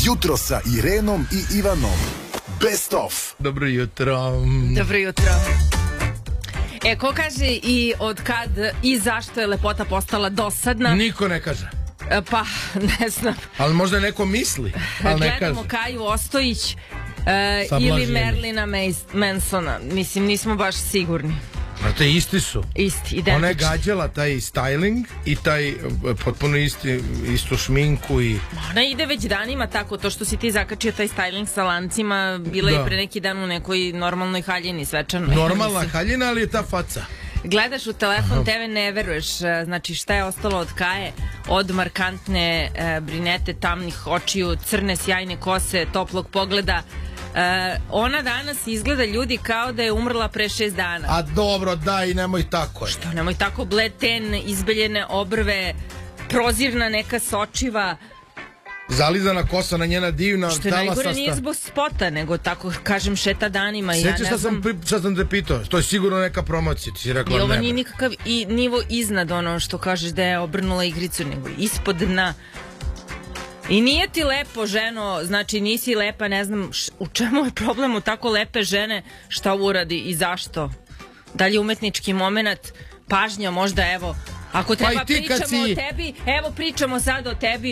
Jutro sa Irenom i Ivanom. Best of. Dobro jutro. Dobro jutro. Ko kaže i od kad i zašto je lepota postala dosadna? Niko ne kaže. Pa, ne znam. Ali možda neko misli, ali ne kaže. Gledamo Kaju Ostojić ili Merlina Mansona. Mislim, nismo baš sigurni. Znate, isti su. Isti, identični. Ona je gađala taj styling i taj potpuno istu šminku i... Ona ide već danima tako, to što si ti zakačio taj styling sa lancima, bila je pre neki dan u nekoj normalnoj haljini, svečanoj. Normalna haljina, ali je ta faca. Gledaš u telefon TV, ne veruješ, znači šta je ostalo od Kaje, od markantne brinete, tamnih očiju, crne sjajne kose, toplog pogleda. Ona danas izgleda, ljudi, kao da je umrla pre 6 dana. A dobro, daj, nemoj tako. Što, nemoj tako, bleten, izbeljene obrve, prozirna neka sočiva. Zalizana kosa na njena divna što je najgore nije zbog spota, nego tako, kažem, šeta danima. Sjećaš šta sam te pitao? To je sigurno neka promocija, ti si rekla i ovo nije nikakav nivo iznad ono što kažeš da je obrnula igricu, nego ispod dna. I nije ti lepo, ženo, znači nisi lepa, ne znam u čemu je problem u tako lepe žene, šta uradi i zašto. Da li je umetnički moment, pažnja možda, evo, ako treba pričamo o tebi, evo pričamo sad o tebi.